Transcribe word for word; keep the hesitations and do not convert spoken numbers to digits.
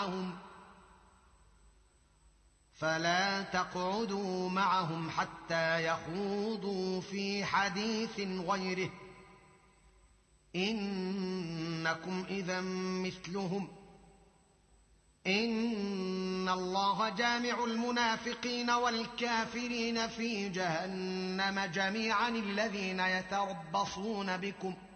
معهم فلا تقعدوا معهم حتى يخوضوا في حديث غيره إنكم إذا مثلهم إن الله جامع المنافقين والكافرين في جهنم جميعا الذين يتربصون بكم